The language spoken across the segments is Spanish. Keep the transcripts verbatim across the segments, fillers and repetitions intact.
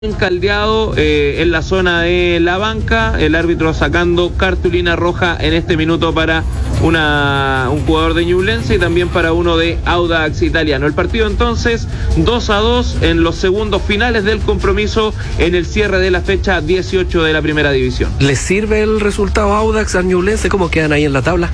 Caldeado eh, en la zona de la banca, el árbitro sacando cartulina roja en este minuto para una, un jugador de Ñublense y también para uno de Audax Italiano. El partido entonces dos a dos en los segundos finales del compromiso en el cierre de la fecha dieciocho de la primera división. ¿Les sirve el resultado a Audax, a Ñublense? ¿Cómo quedan ahí en la tabla?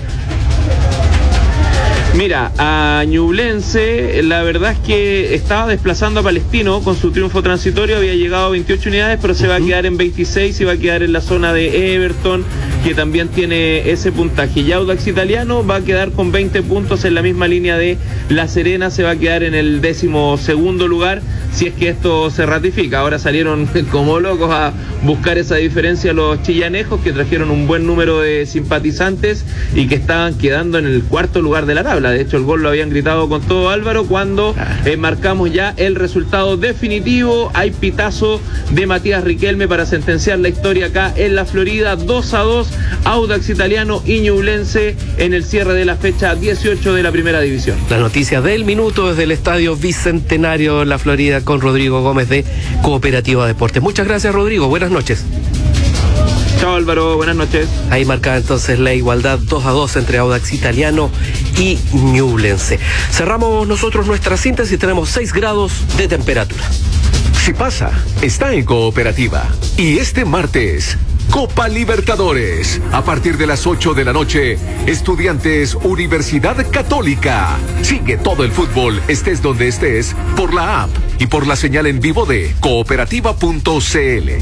Mira, a Ñublense la verdad es que estaba desplazando a Palestino con su triunfo transitorio, había llegado a veintiocho unidades, pero se uh-huh. va a quedar en veintiséis y va a quedar en la zona de Everton, que también tiene ese puntaje. Y Audax Italiano va a quedar con veinte puntos en la misma línea de La Serena, se va a quedar en el décimo segundo lugar, si es que esto se ratifica. Ahora salieron como locos a buscar esa diferencia los chillanejos, que trajeron un buen número de simpatizantes y que estaban quedando en el cuarto lugar de la tabla. De hecho, el gol lo habían gritado con todo Álvaro cuando eh, marcamos ya el resultado definitivo. Hay pitazo de Matías Riquelme para sentenciar la historia acá en la Florida. dos a dos, Audax Italiano y Ñublense en el cierre de la fecha dieciocho de la primera división. La noticia del minuto desde el Estadio Bicentenario en la Florida con Rodrigo Gómez de Cooperativa Deportes. Muchas gracias, Rodrigo. Buenas noches. Chao, Álvaro, buenas noches. Ahí marca entonces la igualdad dos a dos entre Audax Italiano y Ñublense. Cerramos nosotros nuestra síntesis, tenemos seis grados de temperatura. Si pasa, está en Cooperativa. Y este martes, Copa Libertadores. A partir de las ocho de la noche, Estudiantes Universidad Católica. Sigue todo el fútbol, estés donde estés, por la app y por la señal en vivo de cooperativa punto c l.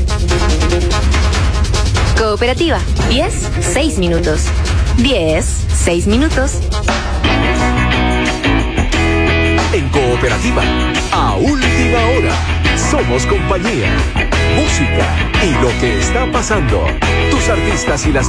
Cooperativa, diez, seis minutos. diez, seis minutos. En Cooperativa, a última hora, somos compañía, música y lo que está pasando. Tus artistas y las